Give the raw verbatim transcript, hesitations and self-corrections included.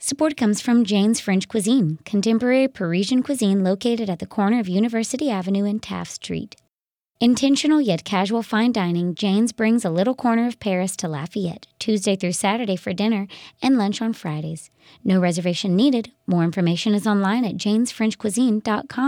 Support comes from Jane's French Cuisine, contemporary Parisian cuisine located at the corner of University Avenue and Taft Street. Intentional yet casual fine dining, Jane's brings a little corner of Paris to Lafayette, Tuesday through Saturday for dinner and lunch on Fridays. No reservation needed. More information is online at janes french cuisine dot com.